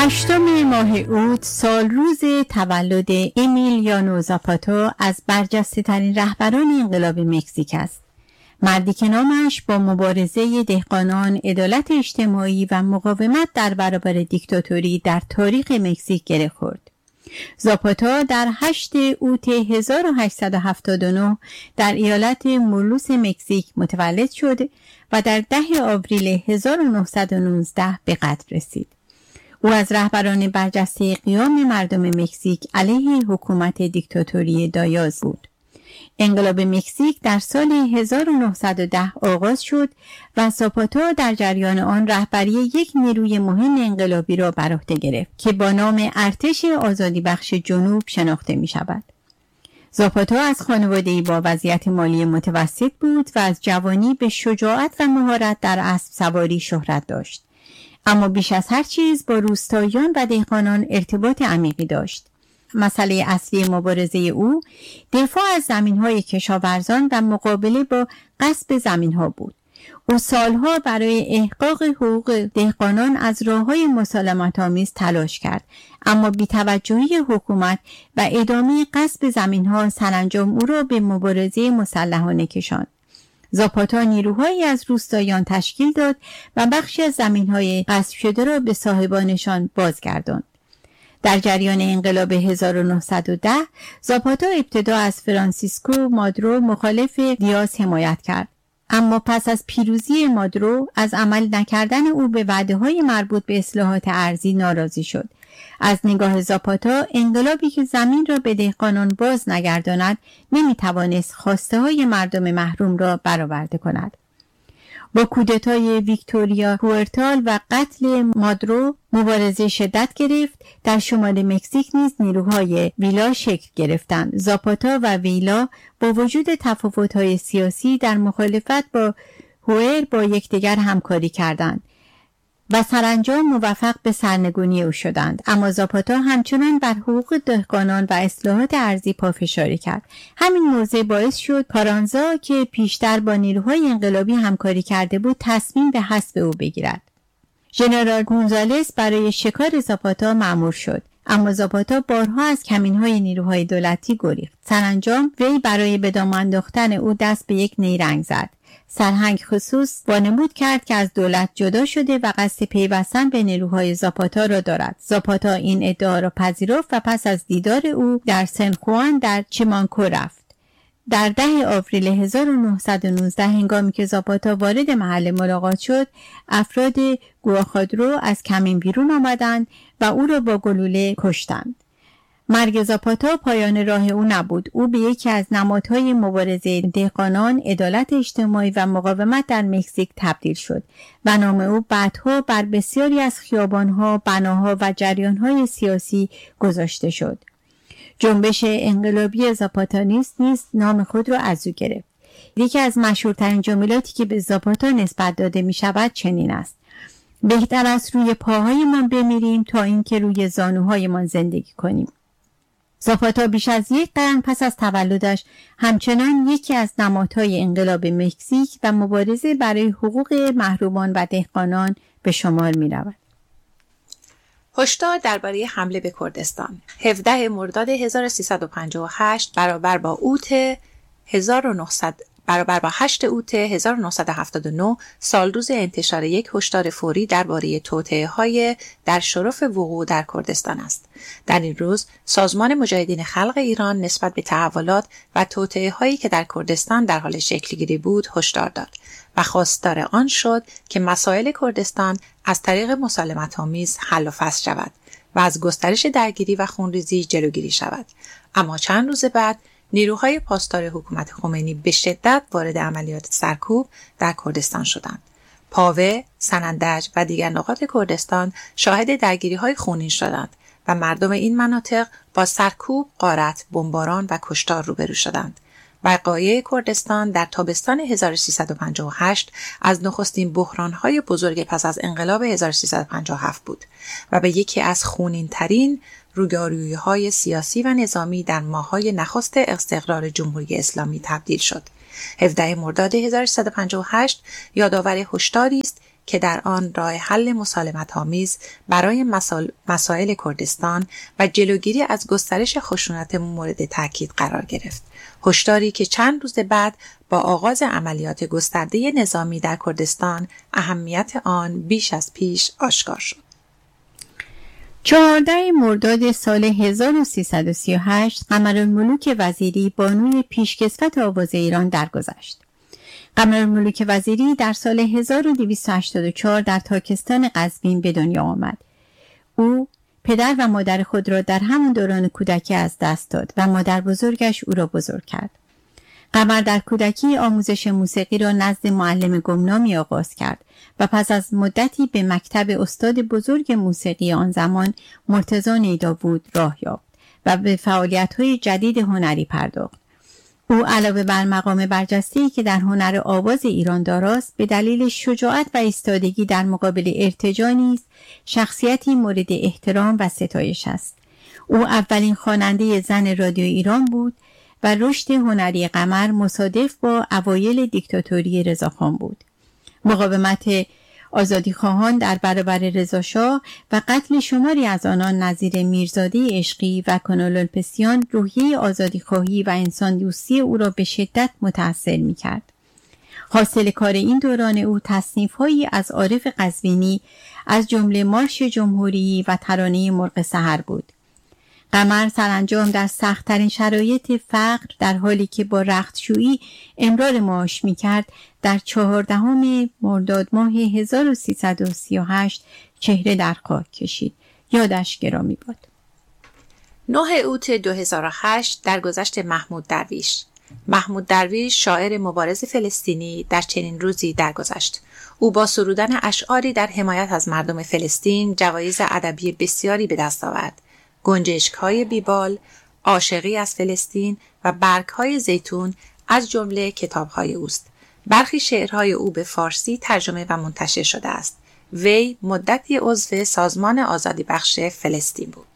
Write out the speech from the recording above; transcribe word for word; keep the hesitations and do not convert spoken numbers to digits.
هشتم ماه اوت سال روز تولد امیلیانو زاپاتا از برجسته ترین رهبران انقلاب مکزیک است. مردی که نامش با مبارزه دهقانان، عدالت اجتماعی و مقاومت در برابر دیکتاتوری در تاریخ مکزیک گره خورد. زاپاتا در هشتم اوت هزار و هشتصد و هفتاد و نه در ایالت مولوس مکزیک متولد شد و در ده آوریل هزار و نهصد و نوزده به قتل رسید. او از رهبران برجسته قیام مردم مکزیک علیه حکومت دیکتاتوری دایاز بود. انقلاب مکزیک در سال هزار و نهصد و ده آغاز شد و زاپاتا در جریان آن رهبری یک نیروی مهم انقلابی را بر عهده گرفت که با نام ارتش آزادی بخش جنوب شناخته می شود. زاپاتا از خانواده‌ای با وضعیت مالی متوسط بود و از جوانی به شجاعت و مهارت در اسب سواری شهرت داشت. اما بیش از هر چیز با روستاییان و دهقانان ارتباط عمیقی داشت. مسئله اصلی مبارزه او دفاع از زمین‌های کشاورزان و مقابله با غصب زمین‌ها بود. او سالها برای احقاق حقوق دهقانان از راه‌های مسالمت‌آمیز تلاش کرد، اما بی‌توجهی حکومت و ادامه غصب زمین‌ها سرانجام او را به مبارزه مسلحانه کشاند. زاپاتا نیروهایی از روستاییان تشکیل داد و بخشی از زمین‌های غصب شده را به صاحبانشان بازگرداند. در جریان انقلاب هزار و نهصد و ده زاپاتا ابتدا از فرانسیسکو مادرو مخالف دیاز حمایت کرد، اما پس از پیروزی مادرو از عمل نکردن او به وعده‌های مربوط به اصلاحات ارضی ناراضی شد. از نگاه زاپاتا انقلابی که زمین را به دهقانان باز نگرداند نمیتوانست خواسته های مردم محروم را برآورده کند. با کودتای ویکتوریا هوئرتال و قتل مادرو مبارزه شدت گرفت. در شمال مکزیک نیز نیروهای ویلا شکل گرفتند. زاپاتا و ویلا با وجود تفاوت‌های سیاسی در مخالفت با هوئر با یکدیگر همکاری کردند و سرانجام موفق به سرنگونی او شدند. اما زاپاتا همچنان بر حقوق دهقانان و اصلاحات ارضی پافشاری کرد. همین موضوع باعث شد کارانزا که پیشتر با نیروهای انقلابی همکاری کرده بود تصمیم به حذف او بگیرد. ژنرال گونزالس برای شکار زاپاتا مأمور شد، اما زاپاتا بارها از کمین‌های نیروهای دولتی گریخت. سرانجام وی برای به دام انداختن او دست به یک نیرنگ زد. سرهنگ خصوص وانمود کرد که از دولت جدا شده و قصد پیوستن به نیروهای زاپاتا را دارد. زاپاتا این ادعا را پذیرفت و پس از دیدار او در سن خوان در چیمانکو رفت. در ده آوریل هزار و نهصد و نوزده هنگامی که زاپاتا وارد محل ملاقات شد، افراد گواخادرو از کمین بیرون آمدند و او را با گلوله کشتند. مرگ زاپاتا پایان راه او نبود. او به یکی از نمادهای مبارزه دهقانان، عدالت اجتماعی و مقاومت در مکزیک تبدیل شد و نام او بعدها بر بسیاری از خیابانها، بناها و جریانهای سیاسی گذاشته شد. جنبش انقلابی زاپاتانیست نیز نام خود را از او گرفت. یکی از مشهورترین جملاتی که به زاپاتا نسبت داده می شود چنین است: بهتر است روی پاهایمان بمیریم تا اینکه روی زانوهایمان زندگی کنیم. زاپاتا بیش از یک قرن پس از تولدش همچنان یکی از نمادهای انقلاب مکزیک و مبارزه برای حقوق محرومان و دهقانان به شمار می رود. هشدار درباره حمله به کردستان. هفدهم مرداد هزار و سیصد و پنجاه و هشت برابر با اوت هزار و نهصد برابر با هشتم اوت هزار و نهصد و هفتاد و نه سال روز انتشار یک هشدار فوری درباره توطئه‌های در شرف وقوع در کردستان است. در این روز سازمان مجاهدین خلق ایران نسبت به تحولات و توطئه‌هایی که در کردستان در حال شکل‌گیری بود هشدار داد و خواستار آن شد که مسائل کردستان از طریق مسالمت‌آمیز حل و فصل شود و از گسترش درگیری و خونریزی جلوگیری شود. اما چند روز بعد نیروهای پاسدار حکومت خمینی به شدت وارد عملیات سرکوب در کردستان شدند. پاوه، سنندج و دیگر نقاط کردستان شاهد درگیری‌های خونین شدند و مردم این مناطق با سرکوب، غارت، بمباران و کشتار روبرو شدند. وقایع کردستان در تابستان هزار و سیصد و پنجاه و هشت از نخستین بحران‌های بزرگ پس از انقلاب هزار و سیصد و پنجاه و هفت بود و به یکی از خونین‌ترین رویارویی‌های سیاسی و نظامی در ماه‌های نخست استقرار جمهوری اسلامی تبدیل شد. هفدهم مرداد هزار و سیصد و پنجاه و هشت یادآور هشداری است که در آن راه حل مسالمت‌آمیز برای مسائل, مسائل کردستان و جلوگیری از گسترش خشونت مورد تاکید قرار گرفت. هشداری که چند روز بعد با آغاز عملیات گسترده نظامی در کردستان اهمیت آن بیش از پیش آشکار شد. چهاردهم مرداد سال هزار و سیصد و سی و هشت قمرالملوک وزیری بانوی پیشکسوت آواز ایران درگذشت. قمرالملوک وزیری در سال هزار و دویست و هشتاد و چهار در تاکستان قزوین به دنیا آمد. او پدر و مادر خود را در همون دوران کودکی از دست داد و مادر بزرگش او را بزرگ کرد. قمر در کودکی آموزش موسیقی را نزد معلم گمنامی آغاز کرد و پس از مدتی به مکتب استاد بزرگ موسیقی آن زمان مرتضی نیدابود راه یافت و به فعالیت‌های جدید هنری پرداخت. او علاوه بر مقام برجسته‌ای که در هنر آواز ایران داراست، به دلیل شجاعت و ایستادگی در مقابل ارتجاع نیز شخصیتی مورد احترام و ستایش است. او اولین خواننده زن رادیو ایران بود و رشد هنری قمر مصادف با اوایل دیکتاتوری رضاخان بود. مقاومت آزادیخواهان در برابر رضاشاه و قتل شماری از آنان نظیر میرزاده عشقی و کانالالپسیان روحیه آزادیخواهی و انسان دوستی او را به شدت متأثر می‌کرد. حاصل کار این دوران او تصنیف‌هایی از عارف قزوینی از جمله مارش جمهوری و ترانه مرغ سحر بود. قمر سرانجام در سخت‌ترین شرایط فقر در حالی که با رختشویی امرار معاش می‌کرد در چهاردهم مرداد ماه هزار و سیصد و سی و هشت چهره در خاک کشید. یادش گرامی باد. نه اوت دو هزار و هشت درگذشت محمود درویش. محمود درویش شاعر مبارز فلسطینی در چنین روزی درگذشت. او با سرودن اشعاری در حمایت از مردم فلسطین جوایز ادبی بسیاری به دست آورد. گنجشک‌های بیبال، عاشقی از فلسطین و برگ‌های زیتون از جمله کتاب‌های اوست. برخی شعرهای او به فارسی ترجمه و منتشر شده است. وی مدتی عضو سازمان آزادی بخش فلسطین بود.